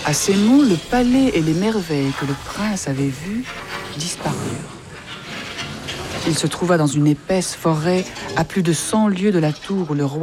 À ces mots, le palais et les merveilles que le prince avait vues disparurent. Il se trouva dans une épaisse forêt à plus de 100 lieues de la tour où le roi